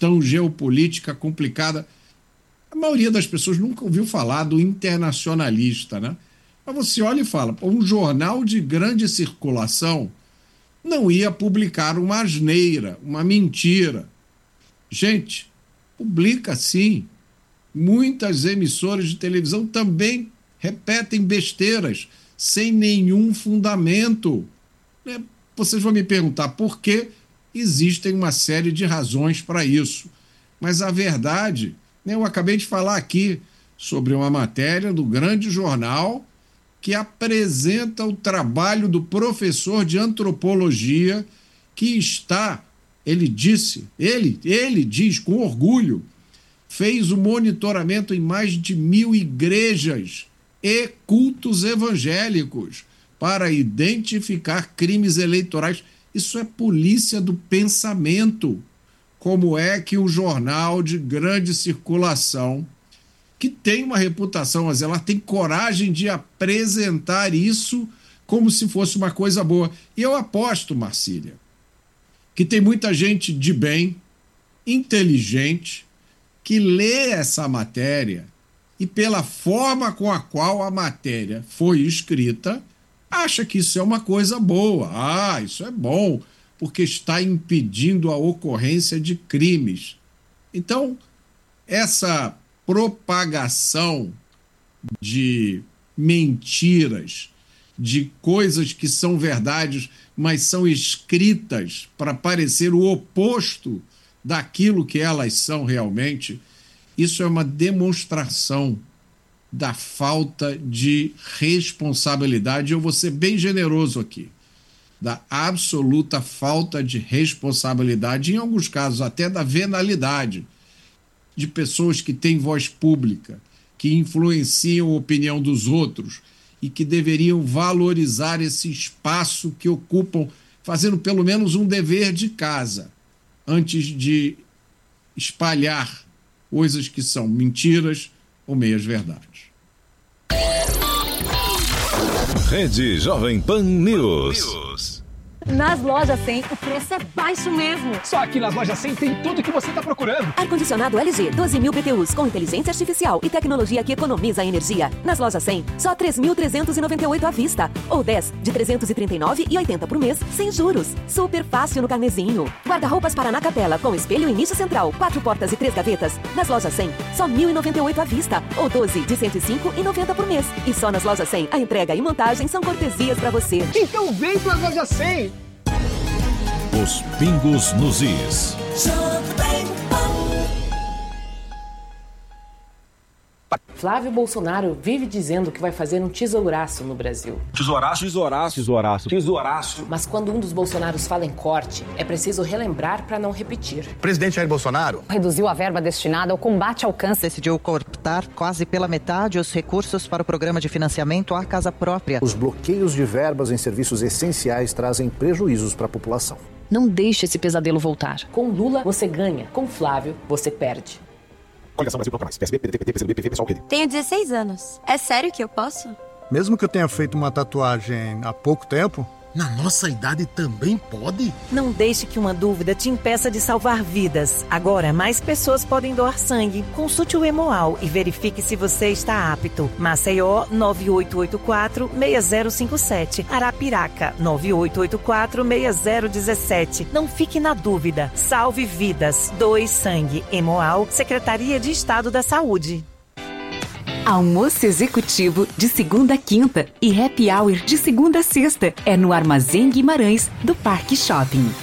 questão geopolítica complicada. A maioria das pessoas nunca ouviu falar do Internacionalista, né? Mas você olha e fala, um jornal de grande circulação não ia publicar uma asneira, uma mentira. Gente, publica sim. Muitas emissoras de televisão também repetem besteiras, sem nenhum fundamento. Vocês vão me perguntar por que existem uma série de razões para isso. Mas a verdade, eu acabei de falar aqui sobre uma matéria do grande jornal que apresenta o trabalho do professor de antropologia que está, ele diz com orgulho, fez o monitoramento em mais de 1.000 igrejas e cultos evangélicos para identificar crimes eleitorais. Isso é polícia do pensamento. Como é que um jornal de grande circulação, que tem uma reputação a zelar, tem coragem de apresentar isso como se fosse uma coisa boa? E eu aposto, Marcília, que tem muita gente de bem, inteligente, que lê essa matéria e, pela forma com a qual a matéria foi escrita, acha que isso é uma coisa boa. Ah, isso é bom, porque está impedindo a ocorrência de crimes. Então, essa propagação de mentiras, de coisas que são verdades, mas são escritas para parecer o oposto daquilo que elas são realmente, isso é uma demonstração da falta de responsabilidade. Eu vou ser bem generoso aqui, da absoluta falta de responsabilidade, em alguns casos até da venalidade, de pessoas que têm voz pública, que influenciam a opinião dos outros e que deveriam valorizar esse espaço que ocupam, fazendo pelo menos um dever de casa, antes de espalhar coisas que são mentiras ou meias-verdades. Rede Jovem Pan News. Nas lojas 100, o preço é baixo mesmo. Só aqui nas lojas 100 tem tudo o que você está procurando. Ar-condicionado LG, 12.000 BTUs, com inteligência artificial e tecnologia que economiza energia. Nas lojas 100, só 3.398 à vista. Ou 10 de 339,80 por mês, sem juros. Super fácil no carnezinho. Guarda-roupas Paraná Capela, com espelho e nicho central, 4 portas e 3 gavetas. Nas lojas 100, só 1.098 à vista. Ou 12 de 105,90 por mês. E só nas lojas 100, a entrega e montagem são cortesias para você. Então vem para as lojas 100. Os pingos nos is. Flávio Bolsonaro vive dizendo que vai fazer um tesouraço no Brasil. Tesouraço? Tesouraço. Tesouraço. Tesouraço. Mas quando um dos Bolsonaros fala em corte, é preciso relembrar para não repetir. O presidente Jair Bolsonaro reduziu a verba destinada ao combate ao câncer. Decidiu cortar quase pela metade os recursos para o programa de financiamento à casa própria. Os bloqueios de verbas em serviços essenciais trazem prejuízos para a população. Não deixe esse pesadelo voltar. Com Lula, você ganha. Com Flávio, você perde. Coligação Brasil Proclamais. PSB, PDT, PCdoB, PV, PSOL, PD. Tenho 16 anos. É sério que eu posso? Mesmo que eu tenha feito uma tatuagem há pouco tempo... Na nossa idade também pode? Não deixe que uma dúvida te impeça de salvar vidas. Agora, mais pessoas podem doar sangue. Consulte o Hemoal e verifique se você está apto. Maceió, 9884-6057. Arapiraca, 9884-6017. Não fique na dúvida. Salve vidas. Doe sangue. Hemoal, Secretaria de Estado da Saúde. Almoço executivo de segunda a quinta e happy hour de segunda a sexta. É no Armazém Guimarães, do Parque Shopping.